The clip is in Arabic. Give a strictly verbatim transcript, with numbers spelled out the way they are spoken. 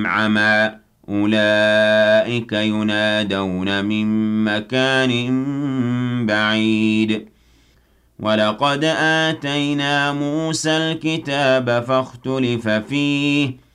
عَمًى أُولَٰئِكَ يُنَادَوْنَ مِن مَّكَانٍ بَعِيدٍ وَلَقَدْ آتَيْنَا مُوسَى الْكِتَابَ فَاخْتُلِفَ فِيهِ